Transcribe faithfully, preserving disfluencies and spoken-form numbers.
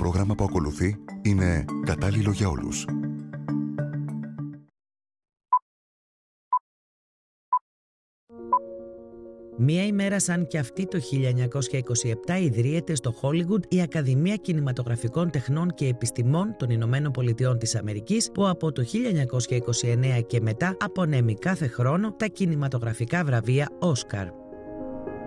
πρόγραμμα που ακολουθεί είναι κατάλληλο για όλους. Μία ημέρα σαν κι αυτή το χίλια εννιακόσια είκοσι επτά ιδρύεται στο Χόλιγουντ η Ακαδημία Κινηματογραφικών Τεχνών και Επιστημών των Ηνωμένων Πολιτειών της Αμερικής, που από το χίλια εννιακόσια είκοσι εννέα και μετά απονέμει κάθε χρόνο τα κινηματογραφικά βραβεία Όσκαρ.